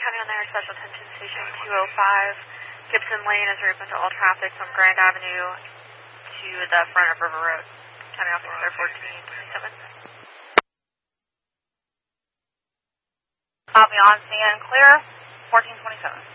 County on there, Special Attention Station 205. Gibson Lane is open to all traffic from Grand Avenue to the front of River Road. County Officer 1427. Copy on scene, clear, 1427.